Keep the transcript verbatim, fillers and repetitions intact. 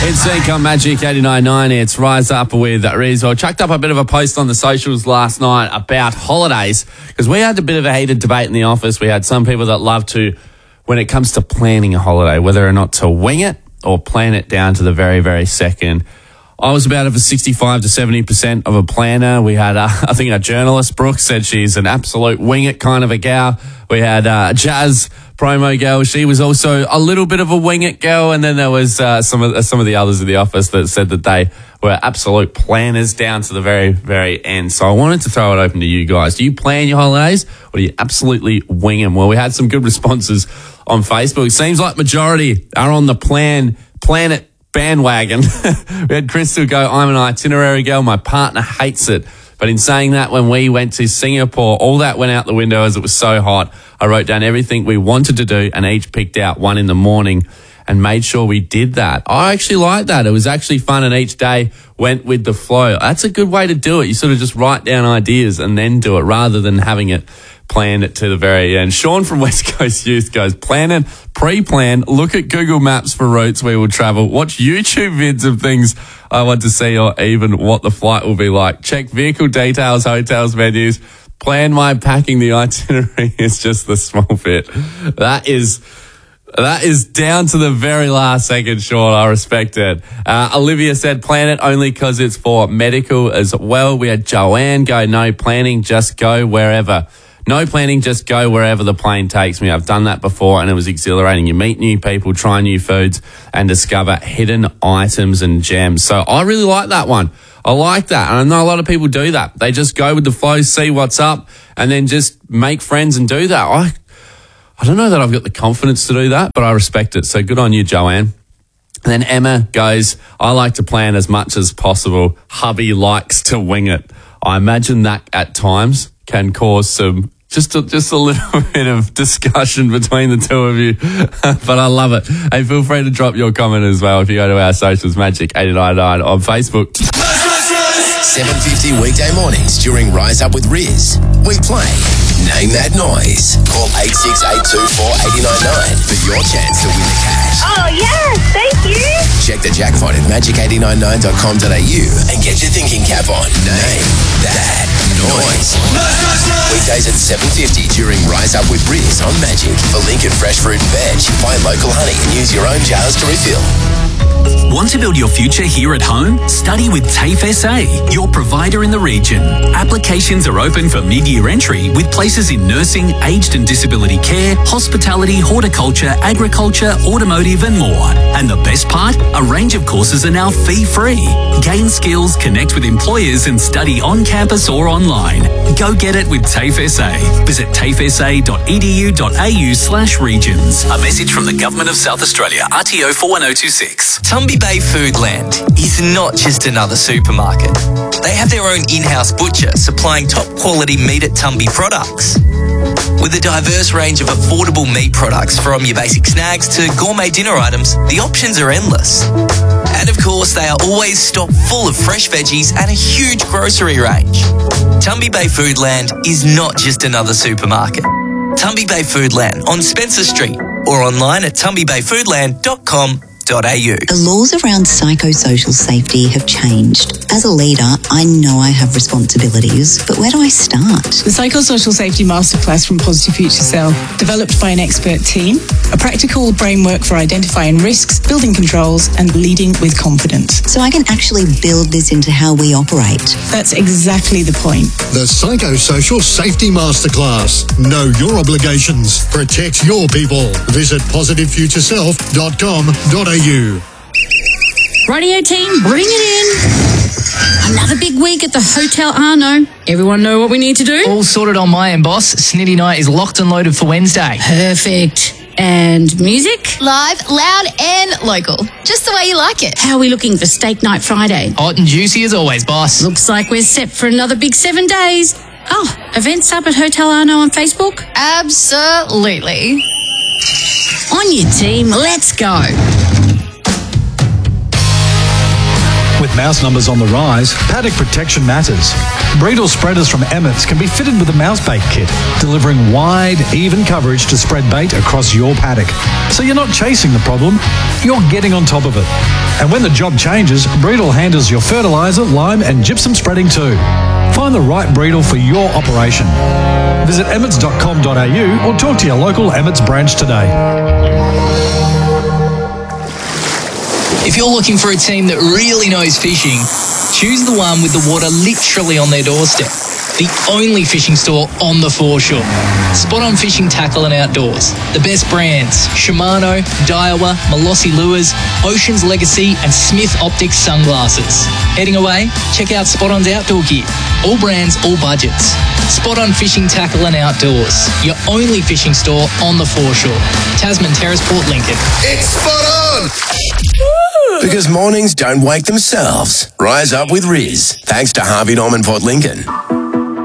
It's Sync on Magic eighty-nine point nine. It's Rise Up with Rizzo. Chucked up a bit of a post on the socials last night about holidays because we had a bit of a heated debate in the office. We had some people that love to, when it comes to planning a holiday, whether or not to wing it or plan it down to the very, very second. I was about over sixty-five to seventy percent of a planner. We had, uh, I think our journalist, Brooke, said she's an absolute wing it kind of a gal. We had uh, Jazz, promo girl. She was also a little bit of a wing it girl. And then there was uh, some of some of the others in the office that said that they were absolute planners down to the very, very end. So I wanted to throw it open to you guys. Do you plan your holidays or do you absolutely wing them? Well, we had some good responses on Facebook. It seems like majority are on the plan, plan it bandwagon. We had Crystal go, I'm an itinerary girl. My partner hates it. But in saying that, when we went to Singapore, all that went out the window as it was so hot. I wrote down everything we wanted to do and each picked out one in the morning and made sure we did that. I actually liked that. It was actually fun and each day went with the flow. That's a good way to do it. You sort of just write down ideas and then do it rather than having it planned it to the very end. Sean from West Coast Youth goes, plan it, pre-plan, look at Google Maps for routes we will travel, watch YouTube vids of things I want to see or even what the flight will be like, check vehicle details, hotels, menus, plan my packing. The itinerary is just the small bit. That is... That is down to the very last second, Sean. I respect it. Uh, Olivia said, plan it only because it's for medical as well. We had Joanne go, no planning, just go wherever. No planning, just go wherever the plane takes me. I've done that before and it was exhilarating. You meet new people, try new foods and discover hidden items and gems. So I really like that one. I like that. And I know a lot of people do that. They just go with the flow, see what's up and then just make friends and do that. I I don't know that I've got the confidence to do that, but I respect it. So good on you, Joanne. And then Emma goes, I like to plan as much as possible. Hubby likes to wing it. I imagine that at times can cause some, just a, just a little bit of discussion between the two of you. But I love it. Hey, feel free to drop your comment as well if you go to our socials, Magic eighty-nine point nine on Facebook. seven fifty weekday mornings during Rise Up with Riz. We play Name That Noise. Call eight six eight two four eight nine nine for your chance to win the cash. Oh, yes, thank you. Check the jackpot at magic eight nine nine dot com dot a u and get your thinking cap on. Name That Noise. Weekdays at seven fifty during Rise Up with Riz on Magic. For Lincoln Fresh Fruit and Veg, buy local honey and use your own jars to refill. Want to build your future here at home? Study with TAFE S A, your provider in the region. Applications are open for mid-year entry with places in nursing, aged and disability care, hospitality, horticulture, agriculture, automotive and more. And the best part? A range of courses are now fee-free. Gain skills, connect with employers and study on campus or online. Go get it with TAFE S A. Visit tafesa dot e d u dot a u slash regions. A message from the Government of South Australia, R T O four one zero two six. Tumby Bay Foodland is not just another supermarket. They have their own in-house butcher supplying top quality meat at Tumby products. With a diverse range of affordable meat products from your basic snacks to gourmet dinner items, the options are endless. And of course, they are always stocked full of fresh veggies and a huge grocery range. Tumby Bay Foodland is not just another supermarket. Tumby Bay Foodland on Spencer Street or online at tumby bay foodland dot com. The laws around psychosocial safety have changed. As a leader, I know I have responsibilities, but where do I start? The Psychosocial Safety Masterclass from Positive Future Cell, developed by an expert team, a practical framework for identifying risks, building controls, and leading with confidence. So I can actually build this into how we operate. That's exactly the point. The Psychosocial Safety Masterclass. Know your obligations. Protect your people. Visit positive future self dot com dot a u. Radio team, bring it in. Another big week at the Hotel Arno. Everyone know what we need to do? All sorted on my end, boss. Snitty Night is locked and loaded for Wednesday. Perfect. And music? Live, loud and local. Just the way you like it. How are we looking for Steak Night Friday? Hot and juicy as always, boss. Looks like we're set for another big seven days. Oh, events up at Hotel Arno on Facebook? Absolutely. On your team, let's go. With mouse numbers on the rise, paddock protection matters. Bredal spreaders from Emmett's can be fitted with a mouse bait kit, delivering wide, even coverage to spread bait across your paddock. So you're not chasing the problem, you're getting on top of it. And when the job changes, Breedle handles your fertiliser, lime and gypsum spreading too. Find the right Breedle for your operation. Visit emmets dot com dot a u or talk to your local Emmets branch today. If you're looking for a team that really knows fishing, choose the one with the water literally on their doorstep. The only fishing store on the foreshore. Spot On Fishing Tackle and Outdoors. The best brands: Shimano, Daiwa, Molossi Lures, Ocean's Legacy and Smith Optics Sunglasses. Heading away? Check out Spot On's outdoor gear. All brands, all budgets. Spot On Fishing Tackle and Outdoors. Your only fishing store on the foreshore. Tasman Terrace, Port Lincoln. It's Spot On! Because mornings don't wake themselves. Rise up with Riz. Thanks to Harvey Norman Port Lincoln.